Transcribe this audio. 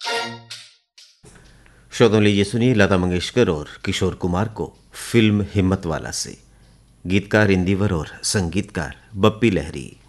श्रोताओं, लीजिए सुनिए लता मंगेशकर और किशोर कुमार को फिल्म हिम्मत वाला से। गीतकार इंदिवर और संगीतकार बप्पी लहरी।